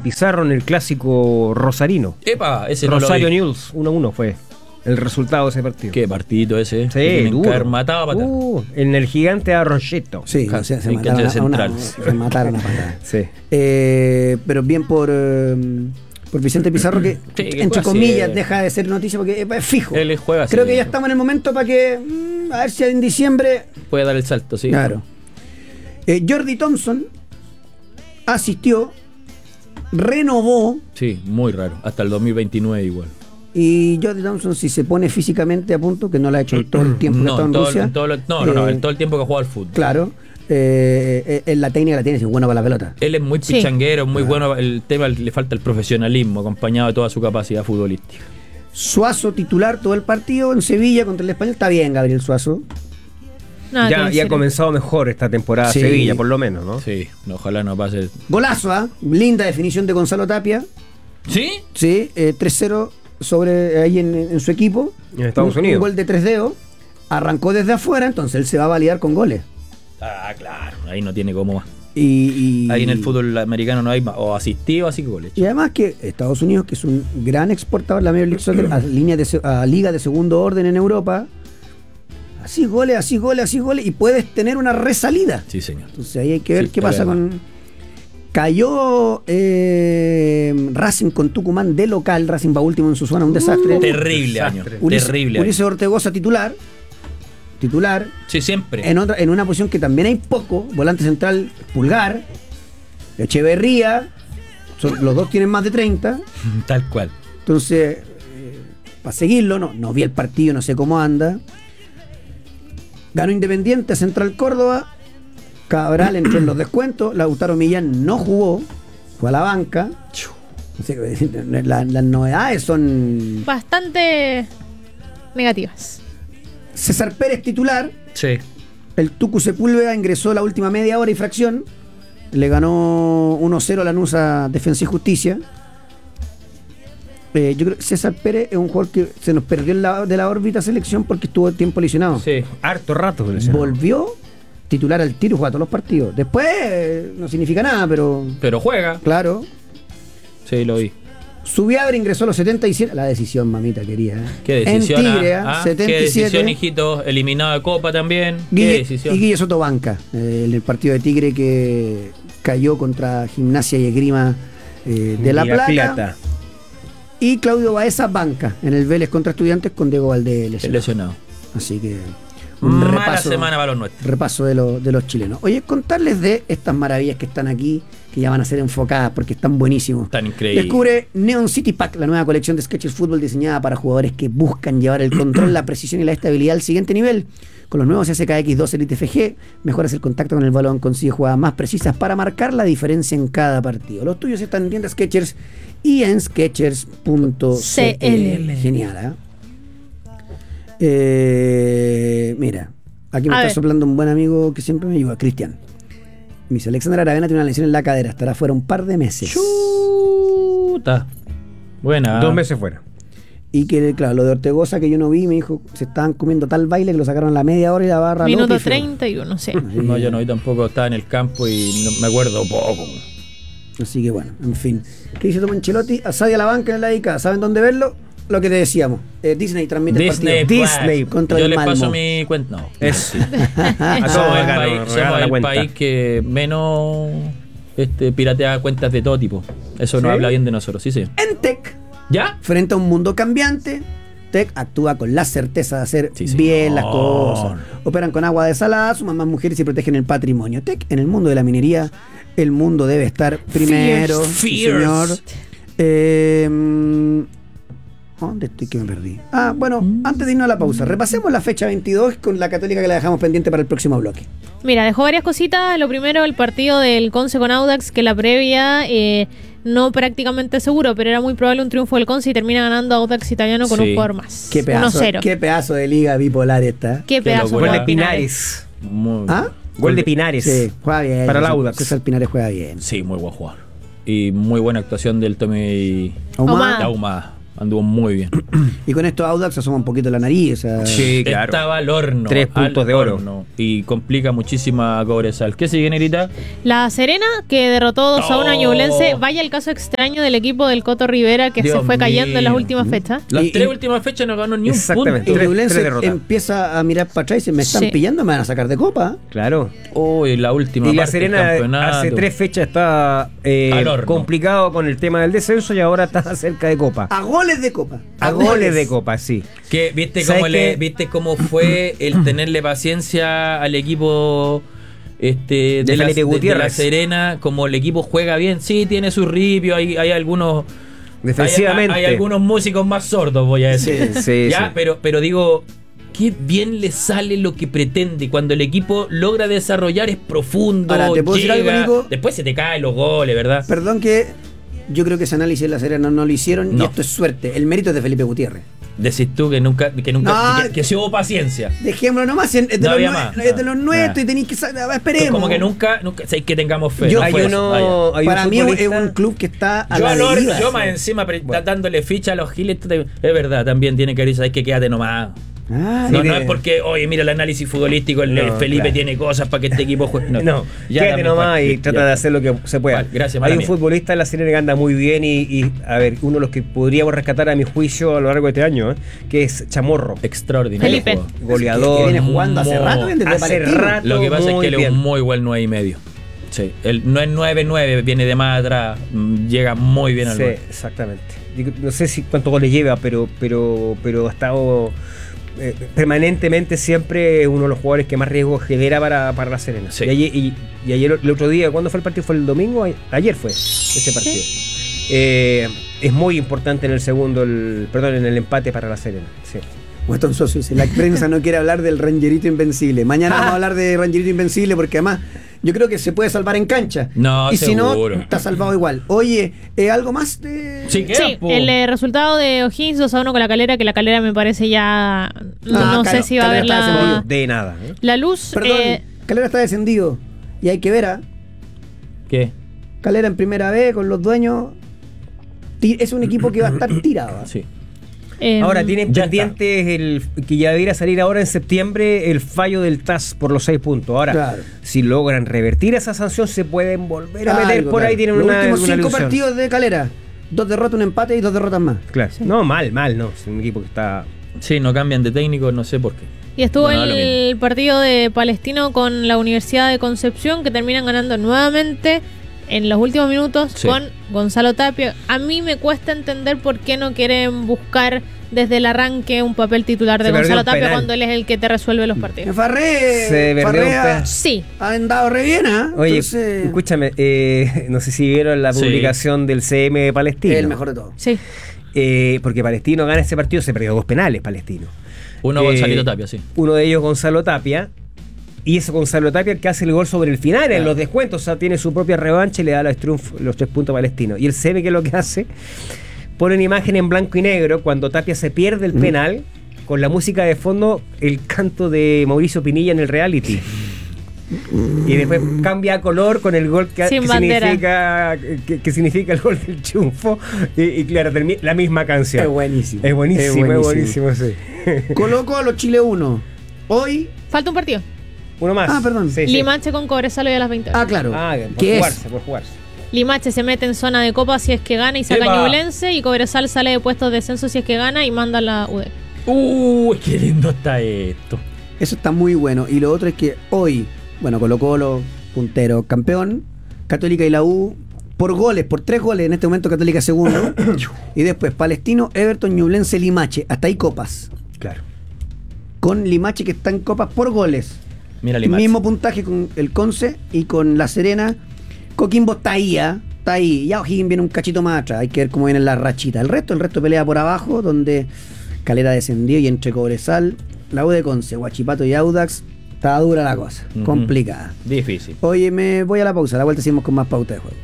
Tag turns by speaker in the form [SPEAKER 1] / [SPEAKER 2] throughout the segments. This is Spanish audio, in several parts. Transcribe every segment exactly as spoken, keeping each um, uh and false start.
[SPEAKER 1] Pizarro en el clásico rosarino.
[SPEAKER 2] Epa, ese no
[SPEAKER 1] Rosario
[SPEAKER 2] lo vi.
[SPEAKER 1] News, uno a uno fue el resultado de ese partido.
[SPEAKER 2] Qué partidito ese.
[SPEAKER 1] Sí,
[SPEAKER 2] Tienen
[SPEAKER 1] duro.
[SPEAKER 2] que haber matado a patada.
[SPEAKER 1] Uh, en el gigante Arroyeto.
[SPEAKER 3] Sí, o sea, se,
[SPEAKER 2] en
[SPEAKER 3] mataron
[SPEAKER 2] cancha
[SPEAKER 3] a, una,
[SPEAKER 2] central.
[SPEAKER 3] se mataron a patada.
[SPEAKER 1] Sí.
[SPEAKER 3] Eh, pero bien por, eh, por Vicente Pizarro, que
[SPEAKER 2] Sí, que
[SPEAKER 3] entre
[SPEAKER 2] puede
[SPEAKER 3] comillas
[SPEAKER 2] ser.
[SPEAKER 3] deja de ser noticia porque es fijo.
[SPEAKER 2] Él juega así.
[SPEAKER 3] Creo que ya estamos en el momento para que, mm, a ver si en diciembre.
[SPEAKER 2] Puede dar el salto, sí.
[SPEAKER 3] Claro. Eh, Jordi Thompson asistió, renovó.
[SPEAKER 2] Sí, muy raro. Hasta el dos mil veintinueve igual.
[SPEAKER 3] Y Jordi Thompson, si se pone físicamente a punto, que no lo ha hecho todo el tiempo que
[SPEAKER 2] No,
[SPEAKER 3] está en
[SPEAKER 2] todo,
[SPEAKER 3] Rusia.
[SPEAKER 2] todo lo- no, no, no,
[SPEAKER 3] eh,
[SPEAKER 2] en todo el tiempo que ha jugado al fútbol.
[SPEAKER 3] Claro. Eh, eh, eh, la técnica la tiene, es bueno para la pelota.
[SPEAKER 2] Él es muy
[SPEAKER 4] Sí.
[SPEAKER 2] pichanguero, muy bueno. El tema le falta el profesionalismo, acompañado de toda su capacidad futbolística.
[SPEAKER 3] Suazo titular todo el partido en Sevilla contra el Español. Está bien, Gabriel Suazo.
[SPEAKER 4] Nada que
[SPEAKER 1] Ya, ya
[SPEAKER 4] decir.
[SPEAKER 1] ha comenzado mejor esta temporada
[SPEAKER 3] Sí.
[SPEAKER 1] Sevilla, por lo menos, ¿no?
[SPEAKER 2] Sí, ojalá no pase.
[SPEAKER 3] Golazo, ¿ah? Linda definición de Gonzalo Tapia.
[SPEAKER 2] ¿Sí?
[SPEAKER 3] Sí, eh, tres cero sobre ahí en, en su equipo.
[SPEAKER 1] En Estados
[SPEAKER 3] un,
[SPEAKER 1] Unidos.
[SPEAKER 3] Un gol de tres dedos. Arrancó desde afuera, entonces él se va a validar con goles.
[SPEAKER 2] Ah, claro. Ahí no tiene cómo más.
[SPEAKER 3] Y, y-
[SPEAKER 2] Ahí en el fútbol americano no hay más. O asistido, así que goles.
[SPEAKER 3] Y además que Estados Unidos, que es un gran exportador de la Major League Soccer a, líneas de, se- a ligas de segundo orden en Europa, así goles, así goles, así goles, y puedes tener una resalida.
[SPEAKER 2] Sí, señor.
[SPEAKER 3] Entonces ahí hay que ver
[SPEAKER 2] Sí,
[SPEAKER 3] qué
[SPEAKER 2] es
[SPEAKER 3] pasa
[SPEAKER 2] verdad.
[SPEAKER 3] con... Cayó eh, Racing con Tucumán de local. Racing va último en su zona, un desastre.
[SPEAKER 2] Terrible año.
[SPEAKER 3] Ulises,
[SPEAKER 2] Terrible año.
[SPEAKER 3] Ulises Ortegoza titular. Titular.
[SPEAKER 2] Sí, siempre.
[SPEAKER 3] En, otra, en una posición que también hay poco, volante central, Pulgar, Echeverría, son- los dos tienen más de treinta,
[SPEAKER 2] Tal cual.
[SPEAKER 3] entonces, para seguirlo, no, no vi el partido, no sé cómo anda. Ganó Independiente, Central Córdoba, Cabral entró en los descuentos, Lautaro Millán no jugó, fue a la banca. No sé, la- las novedades son
[SPEAKER 4] Bastante negativas.
[SPEAKER 3] César Pérez titular.
[SPEAKER 2] Sí.
[SPEAKER 3] El Tucu Sepúlveda ingresó la última media hora y fracción. Le ganó uno cero a Lanús a Defensa y Justicia. Eh, yo creo que César Pérez es un jugador que se nos perdió en la- de la órbita selección porque estuvo tiempo lesionado.
[SPEAKER 2] Sí.
[SPEAKER 1] Harto rato. lesionado.
[SPEAKER 3] Volvió titular al tiro y juega todos los partidos. Después eh, no significa nada, pero
[SPEAKER 2] Pero juega.
[SPEAKER 3] claro.
[SPEAKER 2] Sí, lo vi.
[SPEAKER 3] Subiabre ingresó a los setenta y siete. La decisión, mamita quería. ¿eh?
[SPEAKER 2] ¿Qué decisión?
[SPEAKER 3] En Tigre,
[SPEAKER 2] ah?
[SPEAKER 3] ¿eh?
[SPEAKER 2] Ah, ¿Qué
[SPEAKER 3] setenta y siete.
[SPEAKER 2] decisión, hijito? Eliminado de Copa también. ¿Qué
[SPEAKER 3] Guille-
[SPEAKER 2] decisión?
[SPEAKER 3] y Guille Soto banca eh, en el partido de Tigre que cayó contra Gimnasia y Esgrima eh, de La
[SPEAKER 1] Liga
[SPEAKER 3] Plata.
[SPEAKER 1] Plata.
[SPEAKER 3] Y Claudio Baeza banca en el Vélez contra Estudiantes con Diego Valdés lesionado.
[SPEAKER 2] Lesionado.
[SPEAKER 3] Así que un
[SPEAKER 2] Mala
[SPEAKER 3] repaso,
[SPEAKER 2] semana para los nuestros.
[SPEAKER 3] repaso de, lo- de los chilenos. Oye, contarles de estas maravillas que están aquí, que ya van a ser enfocadas porque están buenísimos.
[SPEAKER 2] Tan increíble.
[SPEAKER 3] Descubre Neon City Pack, la nueva colección de Skechers Fútbol diseñada para jugadores que buscan llevar el control, la precisión y la estabilidad al siguiente nivel. Con los nuevos S K X dos Elite F G, mejoras el contacto con el balón, consigue jugadas más precisas para marcar la diferencia en cada partido. Los tuyos están en tiendas Skechers y en skechers punto c l. Genial, ¿eh? Eh, mira, aquí me
[SPEAKER 4] A
[SPEAKER 3] está
[SPEAKER 4] ver.
[SPEAKER 3] soplando un buen amigo que siempre me ayuda, Cristian. Me dice, Alexander Aravena tiene una lesión en la cadera, estará fuera un par de meses.
[SPEAKER 2] Chuta. Buena.
[SPEAKER 1] Dos meses fuera.
[SPEAKER 3] Y que, claro, lo de Ortegoza que yo no vi, me dijo, se estaban comiendo tal baile que lo sacaron a la media hora y la barra
[SPEAKER 4] Minuto
[SPEAKER 3] López,
[SPEAKER 4] treinta y uno, sí.
[SPEAKER 3] Así
[SPEAKER 2] No,
[SPEAKER 3] que-
[SPEAKER 2] yo no vi tampoco. Estaba en el campo y no, me acuerdo poco.
[SPEAKER 3] Así que bueno, en fin. ¿Qué dice Tomás Ancelotti? A Sadia la banca en la I C A. ¿Saben dónde verlo? Lo que te decíamos. Eh, Disney transmite
[SPEAKER 2] Disney,
[SPEAKER 3] el partido.
[SPEAKER 1] Disney.
[SPEAKER 3] contra
[SPEAKER 2] Yo
[SPEAKER 3] el
[SPEAKER 2] les
[SPEAKER 3] Malmo.
[SPEAKER 2] paso mi cuenta. No.
[SPEAKER 1] Es.
[SPEAKER 2] Somos
[SPEAKER 1] Acá
[SPEAKER 2] el
[SPEAKER 1] nos
[SPEAKER 2] país,
[SPEAKER 1] regala
[SPEAKER 2] somos
[SPEAKER 1] la
[SPEAKER 2] el
[SPEAKER 1] cuenta.
[SPEAKER 2] país que menos este, piratea cuentas de todo tipo. Eso nos
[SPEAKER 1] ¿Sí?
[SPEAKER 2] habla bien de nosotros, sí, sí.
[SPEAKER 3] En Tech,
[SPEAKER 2] ¿Ya?
[SPEAKER 3] frente a un mundo cambiante, Tech actúa con la certeza de hacer
[SPEAKER 2] Sí,
[SPEAKER 3] bien
[SPEAKER 2] señor.
[SPEAKER 3] las cosas. Operan con agua desalada, suman más mujeres y protegen el patrimonio. Tech, en el mundo de la minería, el mundo debe estar primero.
[SPEAKER 2] Fierce.
[SPEAKER 3] Sí,
[SPEAKER 2] Fierce.
[SPEAKER 3] señor. Eh, mm, ¿Dónde estoy que me perdí? Ah, bueno, antes de irnos a la pausa, repasemos la fecha veintidós con la Católica que la dejamos pendiente para el próximo bloque.
[SPEAKER 4] Mira, dejó varias cositas. Lo primero, el partido del Conce con Audax, que la previa eh, no prácticamente seguro, pero era muy probable un triunfo del Conce y termina ganando Audax Italiano con
[SPEAKER 2] Sí.
[SPEAKER 4] un jugador más.
[SPEAKER 3] Qué pedazo,
[SPEAKER 4] uno cero.
[SPEAKER 3] qué pedazo de liga bipolar esta.
[SPEAKER 4] Qué
[SPEAKER 2] Qué
[SPEAKER 4] pedazo.
[SPEAKER 2] locura.
[SPEAKER 1] Gol de
[SPEAKER 4] jugador
[SPEAKER 1] Pinares.
[SPEAKER 2] Muy-
[SPEAKER 3] ¿Ah?
[SPEAKER 1] Gol de Pinares.
[SPEAKER 3] Sí, juega bien.
[SPEAKER 1] Para el
[SPEAKER 3] César-
[SPEAKER 1] Audax.
[SPEAKER 3] César Pinares juega bien.
[SPEAKER 2] Sí, muy buen jugador. Y muy buena actuación del Tommy
[SPEAKER 4] Ahumada.
[SPEAKER 2] Ahumada. Anduvo muy bien.
[SPEAKER 3] Y con esto Audax asoma un poquito la nariz. O sea,
[SPEAKER 1] Sí, claro.
[SPEAKER 2] Estaba al horno.
[SPEAKER 1] Tres puntos
[SPEAKER 2] al
[SPEAKER 1] de oro.
[SPEAKER 2] horno, y complica muchísimo a Cobresal. ¿Qué sigue, Nerita?
[SPEAKER 4] La Serena, que derrotó dos a uno a
[SPEAKER 2] Oh.
[SPEAKER 4] Ñublense. Vaya el caso extraño del equipo del Coto Rivera, que
[SPEAKER 2] Dios
[SPEAKER 4] se fue cayendo
[SPEAKER 2] mío.
[SPEAKER 4] en las últimas fechas.
[SPEAKER 2] Las
[SPEAKER 3] Y-
[SPEAKER 2] tres
[SPEAKER 3] y-
[SPEAKER 2] últimas fechas no ganó ni un
[SPEAKER 1] Exactamente.
[SPEAKER 3] y
[SPEAKER 2] punto.
[SPEAKER 1] Tres-
[SPEAKER 3] Ñublense
[SPEAKER 1] tres derrotas.
[SPEAKER 3] empieza a mirar para atrás y dice, me están
[SPEAKER 4] Sí.
[SPEAKER 3] pillando, me van a sacar de copa.
[SPEAKER 1] Claro.
[SPEAKER 2] Uy, la última
[SPEAKER 1] Y la
[SPEAKER 2] parte del
[SPEAKER 1] Serena
[SPEAKER 2] campeonato.
[SPEAKER 1] hace tres fechas está eh,
[SPEAKER 2] Al horno.
[SPEAKER 1] complicado con el tema del descenso y ahora está cerca de Copa.
[SPEAKER 3] A goles de copa.
[SPEAKER 1] A goles de Copa, sí.
[SPEAKER 2] Que, ¿viste,
[SPEAKER 1] ¿Sabes
[SPEAKER 2] cómo le,
[SPEAKER 1] qué?
[SPEAKER 2] ¿Viste cómo fue el tenerle paciencia al equipo este, de,
[SPEAKER 1] De
[SPEAKER 2] la,
[SPEAKER 1] Felipe
[SPEAKER 2] de- de
[SPEAKER 1] Gutiérrez?
[SPEAKER 2] la Serena? Como el equipo juega bien, sí, tiene sus ripios, hay, hay algunos...
[SPEAKER 1] Defensivamente.
[SPEAKER 2] Hay, hay algunos músicos más sordos, voy a decir.
[SPEAKER 1] Sí, sí,
[SPEAKER 2] ya,
[SPEAKER 1] sí.
[SPEAKER 2] Pero, pero digo, qué bien le sale lo que pretende. Cuando el equipo logra desarrollar es profundo,
[SPEAKER 3] Ahora, ¿te puedo decir
[SPEAKER 2] llega,
[SPEAKER 3] algo, Nico?
[SPEAKER 2] después se te caen los goles, ¿verdad?
[SPEAKER 3] Perdón que yo creo que ese análisis de la Serena no lo hicieron y
[SPEAKER 2] No.
[SPEAKER 3] esto es suerte. El mérito es de Felipe Gutiérrez.
[SPEAKER 2] Decís tú que nunca, que nunca,
[SPEAKER 3] No.
[SPEAKER 2] que, que sí hubo paciencia.
[SPEAKER 3] Dejémoslo nomás, es de,
[SPEAKER 2] No
[SPEAKER 3] los,
[SPEAKER 2] había
[SPEAKER 3] nue-
[SPEAKER 2] más.
[SPEAKER 3] es de los
[SPEAKER 2] No.
[SPEAKER 3] nuestros
[SPEAKER 2] Nah.
[SPEAKER 3] y tenéis que sa- esperemos.
[SPEAKER 2] Como que nunca, nunca, sé que tengamos fe.
[SPEAKER 3] Yo-
[SPEAKER 2] no
[SPEAKER 1] hay
[SPEAKER 2] fue eso,
[SPEAKER 1] uno,
[SPEAKER 2] vaya.
[SPEAKER 1] hay un
[SPEAKER 3] Para mí es
[SPEAKER 1] futbolista-
[SPEAKER 3] un club que está a
[SPEAKER 2] Yo,
[SPEAKER 3] la
[SPEAKER 2] a Lor-
[SPEAKER 3] deriva.
[SPEAKER 2] yo
[SPEAKER 3] Sí.
[SPEAKER 2] más encima pre-
[SPEAKER 1] Bueno.
[SPEAKER 2] dándole ficha a los giles, tú te- es verdad, también tiene que ir, sabes que quédate nomás.
[SPEAKER 3] Ah,
[SPEAKER 2] No,
[SPEAKER 1] Sí,
[SPEAKER 2] no
[SPEAKER 1] de-
[SPEAKER 2] es porque, oye, mira el análisis futbolístico, el, el
[SPEAKER 1] No,
[SPEAKER 2] Felipe
[SPEAKER 1] claro.
[SPEAKER 2] tiene cosas para que este equipo juegue.
[SPEAKER 1] No,
[SPEAKER 2] ya
[SPEAKER 1] quédate
[SPEAKER 2] dame
[SPEAKER 1] nomás y
[SPEAKER 2] cual-
[SPEAKER 1] trata
[SPEAKER 2] ya.
[SPEAKER 1] de hacer lo que se pueda.
[SPEAKER 2] Vale, gracias,
[SPEAKER 1] Hay
[SPEAKER 2] mala
[SPEAKER 1] un
[SPEAKER 2] mía.
[SPEAKER 1] futbolista en la Serena que anda muy bien y, y, a ver, uno de los que podríamos rescatar a mi juicio a lo largo de este año, ¿eh? que es Chamorro.
[SPEAKER 2] Extraordinario.
[SPEAKER 4] Felipe.
[SPEAKER 2] jugador.
[SPEAKER 1] Goleador.
[SPEAKER 3] que viene jugando hace
[SPEAKER 2] Mo-
[SPEAKER 3] rato bien desde
[SPEAKER 1] hace
[SPEAKER 3] Palestino.
[SPEAKER 1] rato.
[SPEAKER 2] Lo que pasa es
[SPEAKER 1] muy
[SPEAKER 2] que él es
[SPEAKER 1] bien.
[SPEAKER 2] un muy buen nueve y medio. Sí. Él no es nueve nueve, viene de más atrás, mm, llega muy bien al
[SPEAKER 1] Sí,
[SPEAKER 2] gol.
[SPEAKER 1] exactamente. Digo, no sé si cuántos goles lleva, pero, pero, pero ha estado eh, permanentemente siempre uno de los jugadores que más riesgo genera para, para la Serena.
[SPEAKER 2] Sí.
[SPEAKER 1] Y, ayer, y, y ayer, el otro día, ¿cuándo fue el partido? ¿Fue el domingo? A- Ayer fue ese partido. Eh, es muy importante en el segundo, el, perdón, en el empate para la Serena. Sí.
[SPEAKER 3] Weston Socio dice, la prensa no quiere hablar del Rangerito Invencible. Mañana vamos a hablar de Rangerito Invencible porque además yo creo que se puede salvar en cancha.
[SPEAKER 2] No,
[SPEAKER 3] y si no,
[SPEAKER 2] seguro.
[SPEAKER 3] está salvado igual. Oye, eh, ¿algo más de...?
[SPEAKER 2] Sí, queda,
[SPEAKER 4] Sí,
[SPEAKER 2] po.
[SPEAKER 4] el eh, resultado de O'Higgins dos a uno con la Calera, que la Calera me parece ya. No,
[SPEAKER 3] Ah,
[SPEAKER 4] no
[SPEAKER 3] Cal-
[SPEAKER 4] sé si va a
[SPEAKER 3] Calera
[SPEAKER 4] haber
[SPEAKER 3] está descendido.
[SPEAKER 4] la,
[SPEAKER 1] De nada. ¿eh?
[SPEAKER 4] la luz.
[SPEAKER 3] Perdón,
[SPEAKER 4] eh,
[SPEAKER 3] Calera está descendido. Y hay que ver a
[SPEAKER 2] ¿Qué?
[SPEAKER 3] Calera en primera B con los dueños. Ti- Es un equipo que va a estar tirado. ¿eh?
[SPEAKER 2] Sí.
[SPEAKER 4] eh,
[SPEAKER 1] Ahora tienen
[SPEAKER 2] ya
[SPEAKER 1] pendientes el que ya debiera salir ahora en septiembre el fallo del T A S por los seis puntos. Ahora,
[SPEAKER 3] Claro.
[SPEAKER 1] si logran revertir esa sanción, se pueden volver a meter
[SPEAKER 3] Algo,
[SPEAKER 1] por ahí.
[SPEAKER 3] claro.
[SPEAKER 1] Tienen
[SPEAKER 3] Los
[SPEAKER 1] una,
[SPEAKER 3] últimos
[SPEAKER 1] una
[SPEAKER 3] cinco
[SPEAKER 1] ilusión.
[SPEAKER 3] partidos de Calera. Dos derrotas, un empate y dos derrotas más.
[SPEAKER 1] Claro. No, mal, mal, no. Es un equipo que está.
[SPEAKER 2] Sí, no cambian de técnico, no sé por qué.
[SPEAKER 4] Y estuvo
[SPEAKER 2] Bueno, da lo
[SPEAKER 4] el partido de Palestino con la Universidad de Concepción, que terminan ganando nuevamente en los últimos minutos
[SPEAKER 2] Sí.
[SPEAKER 4] con Gonzalo Tapia. A mí me cuesta entender por qué no quieren buscar desde el arranque un papel titular de
[SPEAKER 1] Se perdió
[SPEAKER 4] Gonzalo
[SPEAKER 1] un
[SPEAKER 4] Tapia
[SPEAKER 1] penal.
[SPEAKER 4] cuando él es el que te resuelve los
[SPEAKER 3] En
[SPEAKER 4] partidos.
[SPEAKER 3] Farré,
[SPEAKER 1] Se perdió
[SPEAKER 3] Farré
[SPEAKER 1] un
[SPEAKER 3] ha,
[SPEAKER 1] pe-
[SPEAKER 4] Sí.
[SPEAKER 3] ha andado re bien, ¿ah?
[SPEAKER 1] Oye,
[SPEAKER 3] Entonces,
[SPEAKER 1] escúchame, eh, no sé si vieron la
[SPEAKER 2] Sí.
[SPEAKER 1] publicación del C M de Palestino.
[SPEAKER 3] es el mejor de todos.
[SPEAKER 4] Sí.
[SPEAKER 1] Eh, porque Palestino gana ese partido, se perdió dos penales, Palestino.
[SPEAKER 2] Uno
[SPEAKER 1] Eh,
[SPEAKER 2] Gonzalito Tapia, sí.
[SPEAKER 1] Uno de ellos Gonzalo Tapia. Y es Gonzalo Tapia el que hace el gol sobre el final, en
[SPEAKER 2] Claro.
[SPEAKER 1] los descuentos. O sea, tiene su propia revancha y le da los, triunfos, los tres puntos a Palestino. Y el C M, que es lo que hace, pone una imagen en blanco y negro cuando Tapia se pierde el
[SPEAKER 3] Mm.
[SPEAKER 1] penal, con la música de fondo, el canto de Mauricio Pinilla en el reality. Y después cambia a color con el gol que,
[SPEAKER 4] Sin
[SPEAKER 1] que
[SPEAKER 4] bandera.
[SPEAKER 1] significa que, que significa el gol del triunfo. Y, y claro, termi- la misma canción.
[SPEAKER 3] Es buenísimo.
[SPEAKER 1] Es buenísimo, es buenísimo, sí.
[SPEAKER 3] Colo Colo Chile uno. Hoy.
[SPEAKER 4] Falta un partido.
[SPEAKER 1] Uno más.
[SPEAKER 3] Ah, perdón.
[SPEAKER 1] Sí, sí.
[SPEAKER 4] Limache con Cobresal hoy a las veinte horas.
[SPEAKER 3] Ah, claro.
[SPEAKER 1] Ah, por
[SPEAKER 3] ¿Qué es?
[SPEAKER 1] jugarse, por jugarse.
[SPEAKER 4] Limache se mete en zona de copa si es que gana y saca
[SPEAKER 2] ¡Epa!
[SPEAKER 4] a Ñublense, y Cobresal sale de puestos de descenso si es que gana y manda a la U D.
[SPEAKER 2] Uy, qué lindo está esto.
[SPEAKER 3] Eso está muy bueno. Y lo otro es que hoy, bueno, Colo Colo, puntero, campeón, Católica y la U, por goles, por tres goles, en este momento Católica segundo. Y después Palestino, Everton, Ñublense, Limache. Hasta ahí copas.
[SPEAKER 1] Claro.
[SPEAKER 3] Con Limache que está en copas por goles.
[SPEAKER 2] Mira Limache.
[SPEAKER 3] Mismo puntaje con el Conce y con La Serena. Coquimbo está ahí, ¿ah? Está ahí. Ya O'Higgins viene un cachito más atrás. Hay que ver cómo vienen las rachitas. El resto, el resto pelea por abajo, donde Calera descendió y entre Cobresal, la U de Conce, Huachipato y Audax, está dura la cosa.
[SPEAKER 2] Ujú.
[SPEAKER 3] Complicada.
[SPEAKER 2] Difícil.
[SPEAKER 3] Oye, me voy a la pausa. A la vuelta seguimos con más pauta de juego.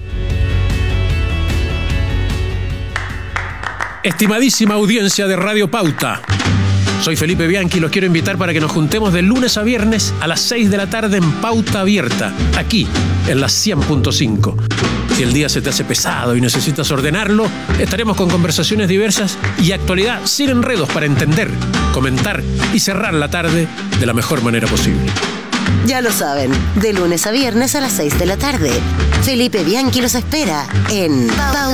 [SPEAKER 5] Estimadísima audiencia de Radio Pauta, soy Felipe Bianchi y los quiero invitar para que nos juntemos de lunes a viernes a las seis de la tarde en Pauta Abierta, aquí en la cien punto cinco. Si el día se te hace pesado y necesitas ordenarlo, estaremos con conversaciones diversas y actualidad sin enredos para entender, comentar y cerrar la tarde de la mejor manera posible.
[SPEAKER 6] Ya lo saben, de lunes a viernes a las seis de la tarde. Felipe Bianchi los espera en Pauta